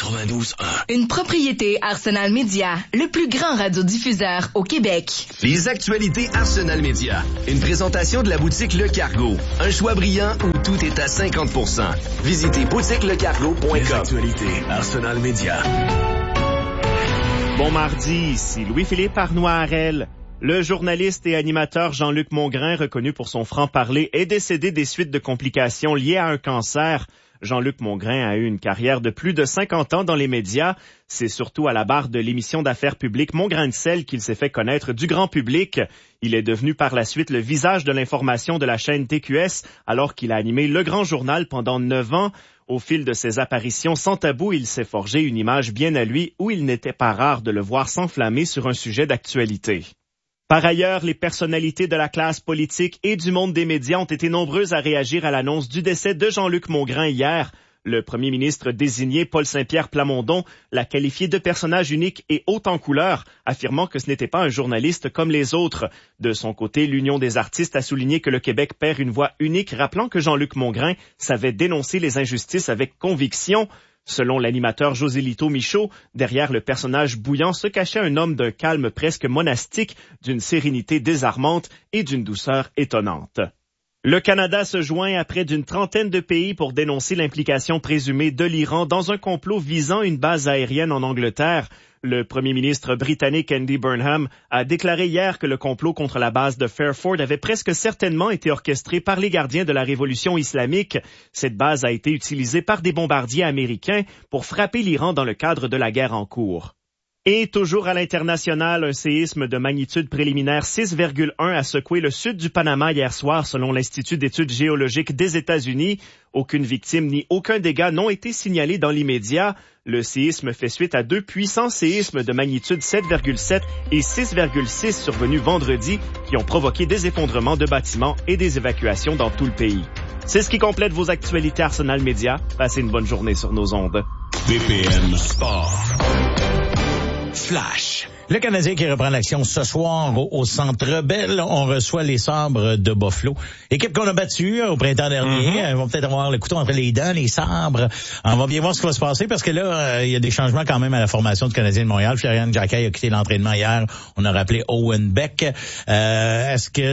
92.1. Une propriété Arsenal Média, le plus grand radiodiffuseur au Québec. Les actualités Arsenal Média. Une présentation de la boutique Le Cargo. Un choix brillant où tout est à 50%. Visitez boutiquelecargo.com. Les actualités Arsenal Média. Bon mardi, ici Louis-Philippe Arnois-Harel. Le journaliste et animateur Jean-Luc Mongrain, reconnu pour son franc-parler, est décédé des suites de complications liées à un cancer. Jean-Luc Mongrain a eu une carrière de plus de 50 ans dans les médias. C'est surtout à la barre de l'émission d'affaires publiques Mon Grain de sel qu'il s'est fait connaître du grand public. Il est devenu par la suite le visage de l'information de la chaîne TQS alors qu'il a animé Le Grand Journal pendant 9 ans. Au fil de ses apparitions sans tabou, il s'est forgé une image bien à lui où il n'était pas rare de le voir s'enflammer sur un sujet d'actualité. Par ailleurs, les personnalités de la classe politique et du monde des médias ont été nombreuses à réagir à l'annonce du décès de Jean-Luc Mongrain hier. Le premier ministre désigné, Paul Saint-Pierre Plamondon, l'a qualifié de personnage unique et haut en couleur, affirmant que ce n'était pas un journaliste comme les autres. De son côté, l'Union des artistes a souligné que le Québec perd une voix unique, rappelant que Jean-Luc Mongrain savait dénoncer les injustices avec conviction. Selon l'animateur José-Lito Michaud, derrière le personnage bouillant se cachait un homme d'un calme presque monastique, d'une sérénité désarmante et d'une douceur étonnante. Le Canada se joint à près d'une trentaine de pays pour dénoncer l'implication présumée de l'Iran dans un complot visant une base aérienne en Angleterre. Le premier ministre britannique Andy Burnham a déclaré hier que le complot contre la base de Fairford avait presque certainement été orchestré par les gardiens de la révolution islamique. Cette base a été utilisée par des bombardiers américains pour frapper l'Iran dans le cadre de la guerre en cours. Et toujours à l'international, un séisme de magnitude préliminaire 6,1 a secoué le sud du Panama hier soir selon l'Institut d'études géologiques des États-Unis. Aucune victime ni aucun dégât n'ont été signalés dans l'immédiat. Le séisme fait suite à 2 puissants séismes de magnitude 7,7 et 6,6 survenus vendredi qui ont provoqué des effondrements de bâtiments et des évacuations dans tout le pays. C'est ce qui complète vos actualités Arsenal Média. Passez une bonne journée sur nos ondes. BPM Sport. Flash. Le Canadien qui reprend l'action ce soir au Centre Bell. On reçoit les Sabres de Buffalo. Équipe qu'on a battue au printemps dernier. Ils vont peut-être avoir le couteau entre les dents, les Sabres. On va bien voir ce qui va se passer parce que là, il y a des changements quand même à la formation du Canadien de Montréal. Florian Jacquet a quitté l'entraînement hier. On a rappelé Owen Beck. Est-ce qu'il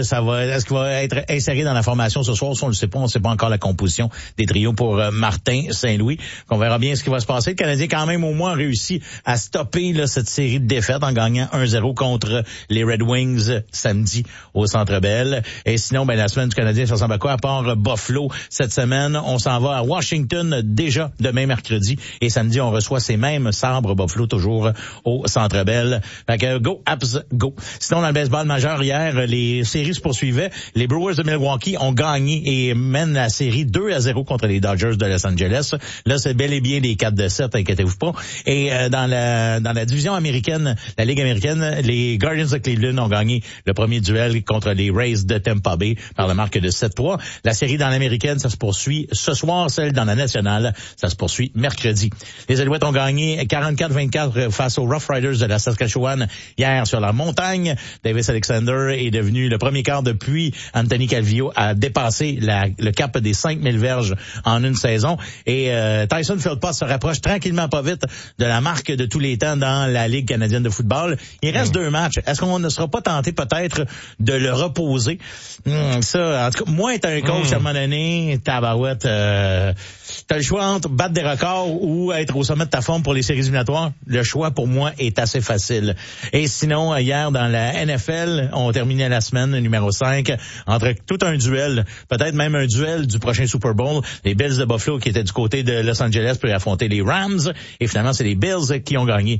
va être inséré dans la formation ce soir? On ne le sait pas. On ne sait pas encore la composition des trios pour Martin Saint-Louis. On verra bien ce qui va se passer. Le Canadien quand même au moins a réussi à stopper cette série de défaites en gagnant 1-0 contre les Red Wings samedi au Centre Bell. Et sinon, la semaine du Canadien, ça ressemble à quoi? À part Buffalo, cette semaine, on s'en va à Washington déjà demain mercredi. Et samedi, on reçoit ces mêmes Sabres Buffalo toujours au Centre Bell. Fait que go, Habs, go. Sinon, dans le baseball majeur hier, les séries se poursuivaient. Les Brewers de Milwaukee ont gagné et mènent la série 2-0 contre les Dodgers de Los Angeles. Là, c'est bel et bien des 4-7, inquiétez-vous pas. Et dans la division américaine, la Ligue américaine, les Guardians de Cleveland ont gagné le premier duel contre les Rays de Tampa Bay par la marque de 7-3. La série dans l'américaine, ça se poursuit ce soir. Celle dans la nationale, ça se poursuit mercredi. Les Alouettes ont gagné 44-24 face aux Rough Riders de la Saskatchewan hier sur la montagne. Davis Alexander est devenu le premier quart depuis Anthony Calvillo à dépasser le cap des 5000 verges en une saison. Et Tyson Philpott se rapproche tranquillement pas vite de la marque de tous les temps dans la Ligue canadienne de football. Il reste 2 matchs. Est-ce qu'on ne sera pas tenté peut-être de le reposer? Ça, en tout cas, moi, être un coach à un moment donné, tabarouette, t'as le choix entre battre des records ou être au sommet de ta forme pour les séries éliminatoires. Le choix, pour moi, est assez facile. Et sinon, hier, dans la NFL, on terminait la semaine numéro 5 entre tout un duel, peut-être même un duel du prochain Super Bowl. Les Bills de Buffalo qui étaient du côté de Los Angeles pour affronter les Rams. Et finalement, c'est les Bills qui ont gagné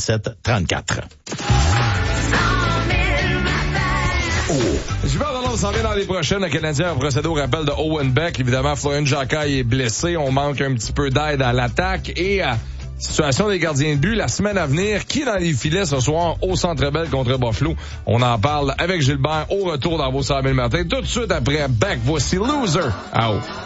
37-34. Je vais on s'en vient dans les prochaines. Le Canadien a procédé au rappel de Owen Beck. Évidemment, Florian Jacquet est blessé. On manque un petit peu d'aide à l'attaque. Et situation des gardiens de but, la semaine à venir, qui est dans les filets ce soir au Centre Bell contre Buffalo? On en parle avec Gilbert au retour dans vos 100 000 matins. Tout de suite après Beck, voici Loser. Out.